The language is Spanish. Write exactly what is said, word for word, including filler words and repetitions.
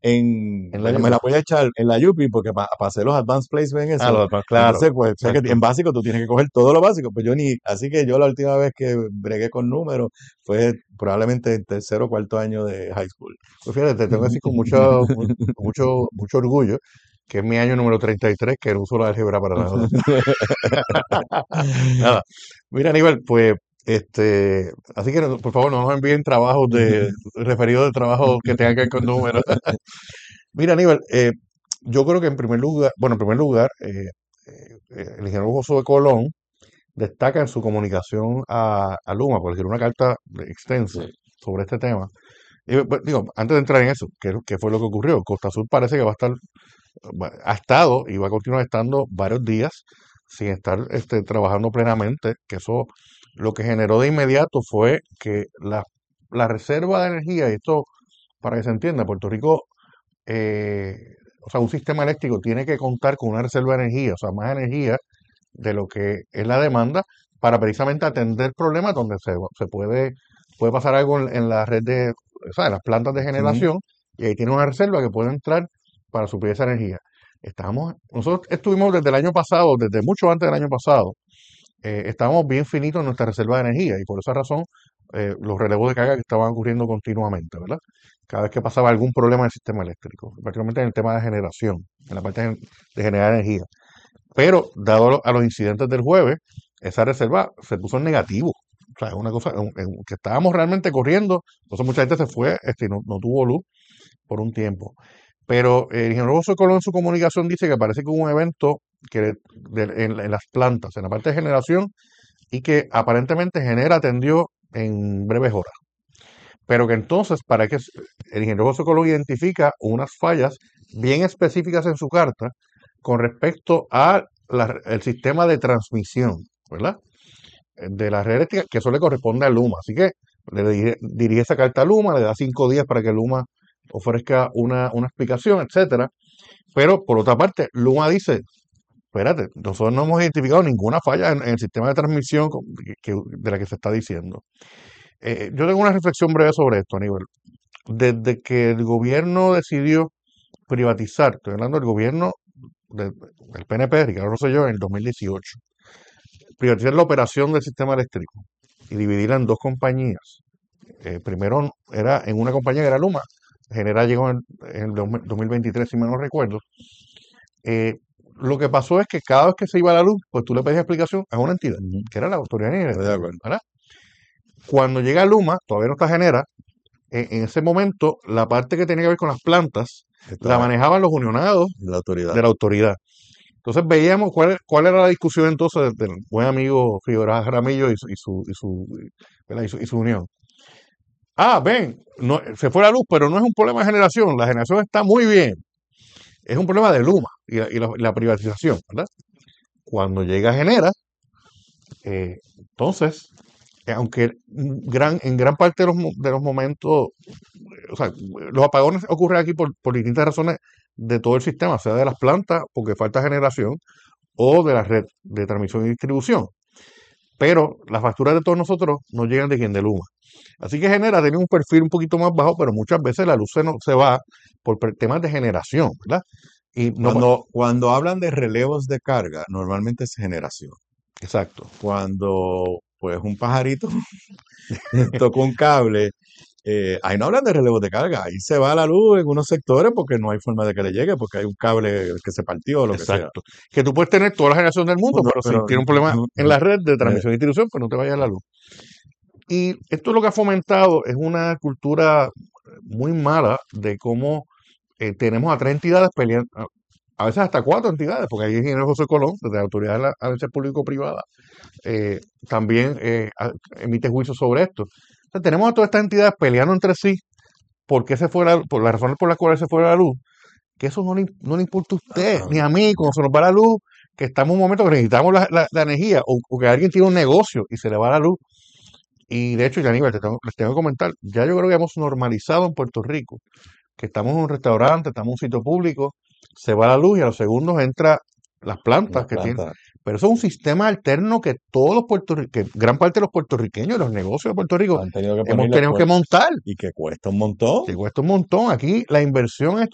en, En la me, me la Yupi. voy a echar en la Yupi porque para hacer los advanced placement Ah, eso, lo demás, claro. entonces pues sé que Exacto. en básico tú tienes que coger todo lo básico, pues yo ni, así que yo la última vez que bregué con números fue probablemente en tercero o cuarto año de high school. Pues fíjate, te tengo que decir con mucho, mu- mucho, mucho orgullo que es mi año número treinta y tres que no uso la álgebra para nada. Nada. Mira, Aníbal, pues, este, así que no- por favor no nos envíen trabajos de referidos de trabajo que tengan que ver con números. Mira, Aníbal, eh, yo creo que en primer lugar, bueno, en primer lugar, eh, eh, eh, el ingeniero Josué Colón destaca en su comunicación a, a Luma, por decir una carta extensa Sí. sobre este tema. Y, pues, digo, antes de entrar en eso, ¿qué, qué fue lo que ocurrió? Costa Azul parece que va a estar, va- ha estado y va a continuar estando varios días sin estar este, trabajando plenamente, que eso lo que generó de inmediato fue que la, la reserva de energía, y esto para que se entienda, Puerto Rico, eh, o sea, un sistema eléctrico tiene que contar con una reserva de energía, o sea, más energía de lo que es la demanda para precisamente atender problemas donde se, se puede, puede pasar algo en, en la red de, o sea, en las plantas de Ujú. generación, y ahí tiene una reserva que puede entrar para suplir esa energía. Estamos, nosotros estuvimos desde el año pasado, desde mucho antes del año pasado, eh, estábamos bien finitos en nuestra reserva de energía y por esa razón eh, los relevos de carga que estaban ocurriendo continuamente, ¿verdad? Cada vez que pasaba algún problema en el sistema eléctrico, particularmente en el tema de generación, en la parte de, de generar energía. Pero, dado lo- a los incidentes del jueves, esa reserva se puso en negativo. O sea, es una cosa en- en que estábamos realmente corriendo. Entonces, mucha gente se fue este, y no, no tuvo luz por un tiempo. Pero el ingeniero José Colón en su comunicación dice que parece que hubo un evento que de- en, en las plantas, en la parte de generación, y que aparentemente Genera atendió en breves horas. Pero que entonces, para que s- el ingeniero José Colón identifica unas fallas bien específicas en su carta con respecto al sistema de transmisión, ¿verdad? Eh, De la red eléctrica, que eso le corresponde a Luma. Así que le dirige, dirige esa carta a Luma, le da cinco días para que Luma ofrezca una, una explicación, etcétera. Pero por otra parte, Luma dice, espérate, nosotros no hemos identificado ninguna falla en, en el sistema de transmisión con- que- que- de la que se está diciendo. Eh, yo tengo una reflexión breve sobre esto, Aníbal. Desde que el gobierno decidió privatizar, estoy hablando del gobierno de- del P N P, Ricardo Rosselló, en el dos mil dieciocho, privatizar la operación del sistema eléctrico y dividirla en dos compañías. Eh, primero era en una compañía que era Luma, General llegó en, en el dos mil dos mil veintitrés, si mal no recuerdo. Eh, lo que pasó es que cada vez que se iba la luz, pues tú le pedías explicación a una entidad, Ujú. que era la Autoridad de Energía Estoy de Eléctrica, acuerdo. ¿verdad? Cuando llega Luma, todavía no está Genera, en, en ese momento la parte que tenía que ver con las plantas la Estaba manejaban los unionados en la autoridad. de la autoridad. Entonces veíamos cuál, cuál era la discusión entonces del buen amigo Figueroa Jaramillo y su, y su, y su, ¿verdad? y su, y su unión. Ah, ven, no, se fue la luz, pero no es un problema de generación. La generación está muy bien. Es un problema de Luma y la, y la- y la privatización, ¿verdad? Cuando llega Genera, eh, entonces, eh, aunque gran, en gran parte de los, mo- de los momentos, eh, o sea, los apagones ocurren aquí por, por distintas razones de todo el sistema, sea de las plantas, porque falta generación, o de la red de transmisión y distribución. Pero las facturas de todos nosotros no llegan de quien de Luma. Así que Genera tiene un perfil un poquito más bajo, pero muchas veces la luz se, no, se va por per- temas de generación, ¿verdad? Y no, pa- Cuando, cuando hablan de relevos de carga, normalmente es generación. exacto. Cuando pues un pajarito toca un cable, eh, ahí no hablan de relevos de carga, ahí se va la luz en unos sectores porque no hay forma de que le llegue, porque hay un cable que se partió o lo que sea. Exacto. Que tú puedes tener toda la generación del mundo, No, pero si pero tiene un problema en la red de eh, transmisión y distribución, pues no te vaya la luz. Y esto lo que ha fomentado es una cultura muy mala de cómo eh, tenemos a tres entidades peleando, a a veces hasta cuatro entidades, porque ahí el ingeniero José Colón, desde la Autoridad de la Alianza Público-Privada, eh, también eh, a- emite juicios sobre esto. O sea, tenemos a todas estas entidades peleando entre sí por qué se fue la- por las razones por las cuales se fue la luz, que eso no le, no le importa a usted ah, ni a mí cuando se nos va la luz, que estamos en un momento que necesitamos la, la- la energía, o, o que alguien tiene un negocio y se le va la luz. Y de hecho, Yaníbal, te tengo, les tengo que comentar, ya yo creo que hemos normalizado en Puerto Rico que estamos en un restaurante, estamos en un sitio público, se va la luz y a los segundos entra las plantas las que tienen. plantas Pero eso es un sistema alterno que todos los puertorriqueños, que gran parte de los puertorriqueños, los negocios de Puerto Rico, han tenido que hemos ponerle tenido que co- montar. y que cuesta un montón. Que cuesta un montón. Aquí la inversión en